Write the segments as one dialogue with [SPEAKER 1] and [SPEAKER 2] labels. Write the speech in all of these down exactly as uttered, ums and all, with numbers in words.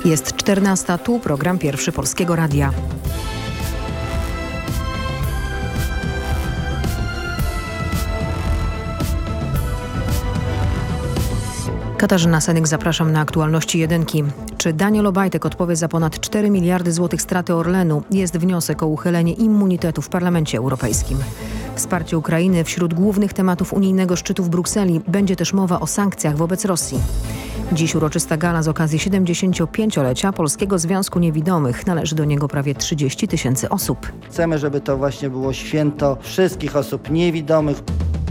[SPEAKER 1] Jest czternasta, tu program Pierwszy Polskiego Radia. Katarzyna Senyk, zapraszam na aktualności jedynki. Czy Daniel Obajtek odpowie za ponad cztery miliardy złotych straty Orlenu? Jest wniosek o uchylenie immunitetu w Parlamencie Europejskim. Wsparcie Ukrainy wśród głównych tematów unijnego szczytu w Brukseli. Będzie też mowa o sankcjach wobec Rosji. Dziś uroczysta gala z okazji siedemdziesięciopięciolecia Polskiego Związku Niewidomych. Należy do niego prawie trzydzieści tysięcy osób.
[SPEAKER 2] Chcemy, żeby to właśnie było święto wszystkich osób niewidomych.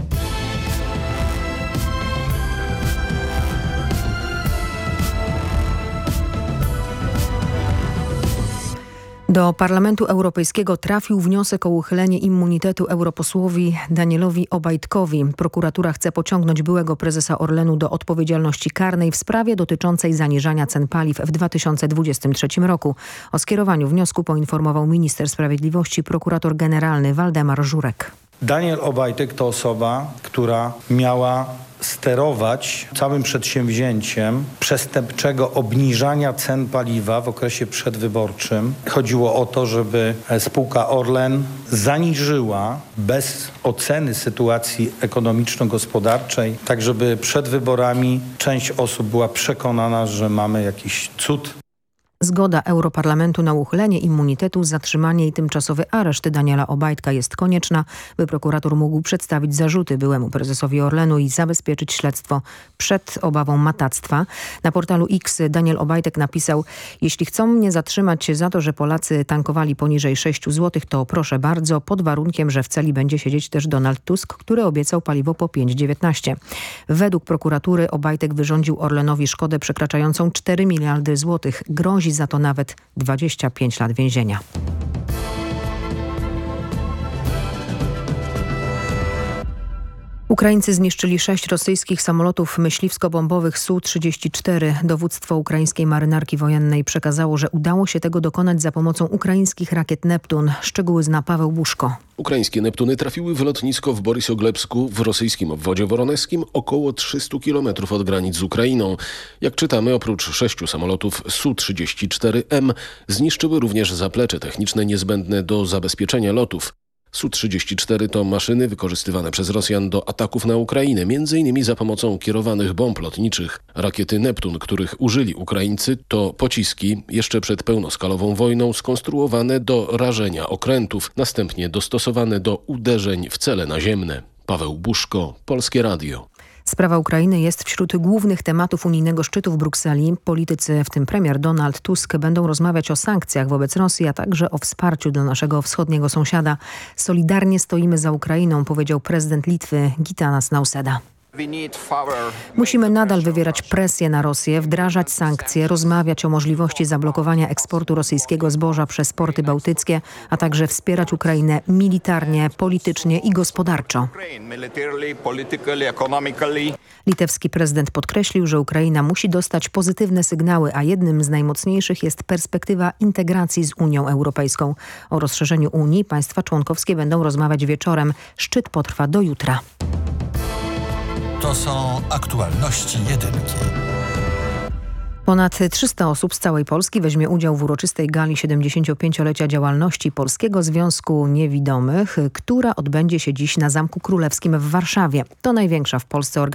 [SPEAKER 1] Do Parlamentu Europejskiego trafił wniosek o uchylenie immunitetu europosłowi Danielowi Obajtkowi. Prokuratura chce pociągnąć byłego prezesa Orlenu do odpowiedzialności karnej w sprawie dotyczącej zaniżania cen paliw w dwa tysiące dwudziestym trzecim roku. O skierowaniu wniosku poinformował minister sprawiedliwości, prokurator generalny Waldemar Żurek.
[SPEAKER 3] Daniel Obajtek to osoba, która miała sterować całym przedsięwzięciem przestępczego obniżania cen paliwa w okresie przedwyborczym. Chodziło o to, żeby spółka Orlen zaniżyła bez oceny sytuacji ekonomiczno-gospodarczej, tak żeby przed wyborami część osób była przekonana, że mamy jakiś cud.
[SPEAKER 1] Zgoda Europarlamentu na uchylenie immunitetu, zatrzymanie i tymczasowy areszt Daniela Obajtka jest konieczna, by prokurator mógł przedstawić zarzuty byłemu prezesowi Orlenu i zabezpieczyć śledztwo przed obawą matactwa. Na portalu X Daniel Obajtek napisał: jeśli chcą mnie zatrzymać za to, że Polacy tankowali poniżej sześciu złotych, to proszę bardzo, pod warunkiem, że w celi będzie siedzieć też Donald Tusk, który obiecał paliwo po pięć dziewiętnaście. Według prokuratury Obajtek wyrządził Orlenowi szkodę przekraczającą cztery miliardy złotych. Grozi za to nawet dwadzieścia pięć lat więzienia. Ukraińcy zniszczyli sześć rosyjskich samolotów myśliwsko-bombowych S U trzydzieści cztery. Dowództwo ukraińskiej marynarki wojennej przekazało, że udało się tego dokonać za pomocą ukraińskich rakiet Neptun. Szczegóły zna Paweł Buszko.
[SPEAKER 4] Ukraińskie Neptuny trafiły w lotnisko w Borysoglebsku w rosyjskim obwodzie woroneskim, około trzystu kilometrów od granic z Ukrainą. Jak czytamy, oprócz sześciu samolotów S U trzydzieści cztery M zniszczyły również zaplecze techniczne niezbędne do zabezpieczenia lotów. S U trzydzieści cztery to maszyny wykorzystywane przez Rosjan do ataków na Ukrainę, między innymi za pomocą kierowanych bomb lotniczych. Rakiety Neptun, których użyli Ukraińcy, to pociski jeszcze przed pełnoskalową wojną skonstruowane do rażenia okrętów, następnie dostosowane do uderzeń w cele naziemne. Paweł Buszko, Polskie Radio.
[SPEAKER 1] Sprawa Ukrainy jest wśród głównych tematów unijnego szczytu w Brukseli. Politycy, w tym premier Donald Tusk, będą rozmawiać o sankcjach wobec Rosji, a także o wsparciu dla naszego wschodniego sąsiada. Solidarnie stoimy za Ukrainą, powiedział prezydent Litwy Gitanas Nausėda. Musimy nadal wywierać presję na Rosję, wdrażać sankcje, rozmawiać o możliwości zablokowania eksportu rosyjskiego zboża przez porty bałtyckie, a także wspierać Ukrainę militarnie, politycznie i gospodarczo. Litewski prezydent podkreślił, że Ukraina musi dostać pozytywne sygnały, a jednym z najmocniejszych jest perspektywa integracji z Unią Europejską. O rozszerzeniu Unii państwa członkowskie będą rozmawiać wieczorem. Szczyt potrwa do jutra.
[SPEAKER 5] To są aktualności jedynki.
[SPEAKER 1] Ponad trzysta osób z całej Polski weźmie udział w uroczystej gali siedemdziesięciopięciolecia działalności Polskiego Związku Niewidomych, która odbędzie się dziś na Zamku Królewskim w Warszawie. To największa w Polsce organizacja